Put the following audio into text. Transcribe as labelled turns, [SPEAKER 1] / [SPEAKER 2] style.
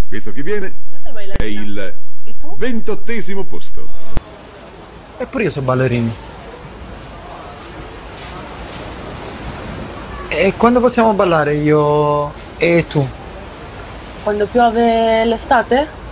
[SPEAKER 1] Questo che viene
[SPEAKER 2] Io sei
[SPEAKER 1] è
[SPEAKER 2] ballerina.
[SPEAKER 1] il
[SPEAKER 2] E tu?
[SPEAKER 1] 28° posto.
[SPEAKER 3] Eppure io so ballerini. E quando possiamo ballare io e tu?
[SPEAKER 2] Quando piove l'estate?